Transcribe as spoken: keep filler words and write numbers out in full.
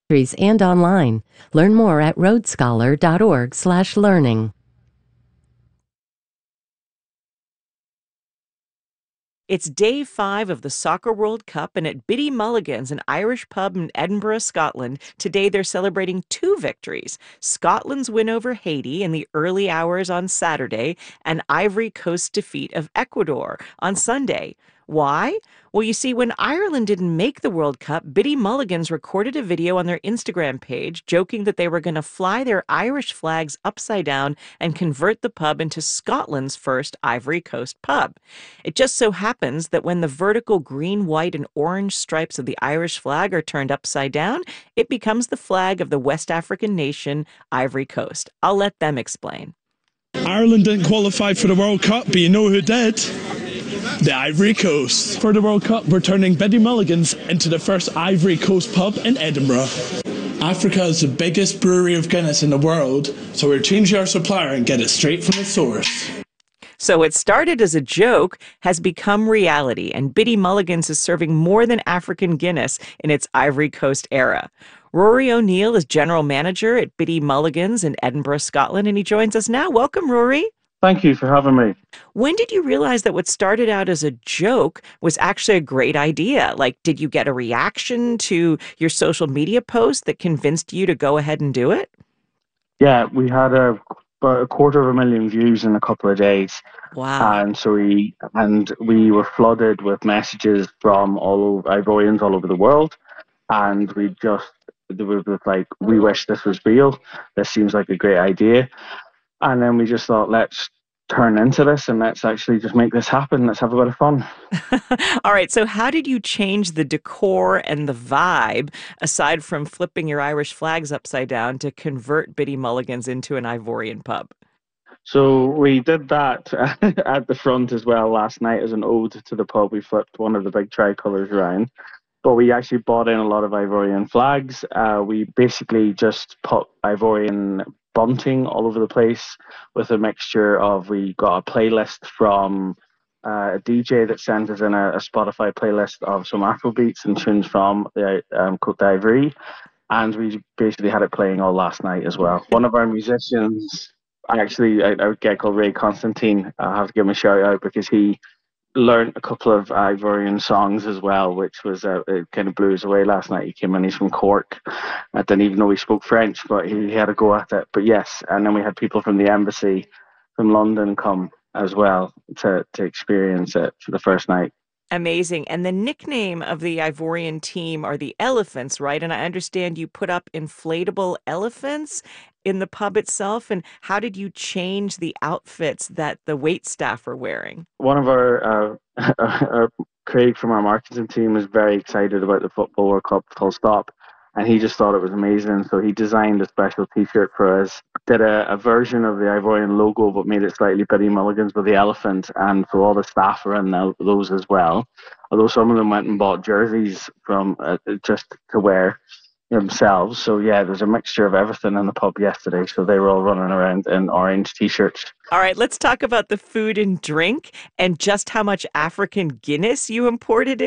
and online. Learn more at roadscholar dot org slash learning. It's day five of the Soccer World Cup, and at Biddy Mulligan's, an Irish pub in Edinburgh, Scotland, today they're celebrating two victories: Scotland's win over Haiti in the early hours on Saturday, and Ivory Coast's defeat of Ecuador on Sunday. Why? Well, you see, when Ireland didn't make the World Cup, Biddy Mulligan's recorded a video on their Instagram page joking that they were going to fly their Irish flags upside down and convert the pub into Scotland's first Ivory Coast pub. It just so happens that when the vertical green, white, and orange stripes of the Irish flag are turned upside down, it becomes the flag of the West African nation, Ivory Coast. I'll let them explain. Ireland didn't qualify for the World Cup, but you know who did? The Ivory Coast. For the World Cup, we're turning Biddy Mulligan's into the first Ivory Coast pub in Edinburgh. Africa is the biggest brewery of Guinness in the world, so we're changing our supplier and get it straight from the source. So it started as a joke, has become reality, and Biddy Mulligan's is serving more than African Guinness in its Ivory Coast era. Rory O'Neill is general manager at Biddy Mulligan's in Edinburgh, Scotland, and he joins us now. Welcome, Rory. Thank you for having me. When did you realize that what started out as a joke was actually a great idea? Like, did you get a reaction to your social media post that convinced you to go ahead and do it? Yeah, we had a, about a quarter of a million views in a couple of days. Wow. And so we and we were flooded with messages from all over Ivorians all over the world. And we just, they were just like, we wish this was real. This seems like a great idea. And then we just thought, let's turn into this and let's actually just make this happen. Let's have a bit of fun. All right. So how did you change the decor and the vibe, aside from flipping your Irish flags upside down, to convert Biddy Mulligan's into an Ivorian pub? So we did that at the front as well last night as an ode to the pub. We flipped one of the big tricolours around. But we actually bought in a lot of Ivorian flags. Uh, we basically just put Ivorian bunting all over the place with a mixture of, we got a playlist from uh, a D J that sent us in a, a Spotify playlist of some Afrobeats and tunes from the um, Côte d'Ivoire. And we basically had it playing all last night as well. One of our musicians, actually, I, I would get called Ray Constantine. I have to give him a shout out because he learned a couple of Ivorian songs as well, which was uh, it kind of blew us away last night. He came in, he's from Cork. I didn't even know he spoke French, but he, he had a go at it. But yes, and then we had people from the embassy from London come as well to, to experience it for the first night. Amazing. And the nickname of the Ivorian team are the Elephants, right? And I understand you put up inflatable elephants in the pub itself. And how did you change the outfits that the wait staff are wearing? One of our, uh, our Craig from our marketing team is very excited about the Football World Cup full stop. And he just thought it was amazing. So he designed a special T-shirt for us, did a, a version of the Ivorian logo, but made it slightly Biddy Mulligan's with the elephant. And so all the staff are in those as well. Although some of them went and bought jerseys from uh, just to wear themselves. So yeah, there's a mixture of everything in the pub yesterday. So they were all running around in orange T-shirts. All right, let's talk about the food and drink and just how much African Guinness you imported in.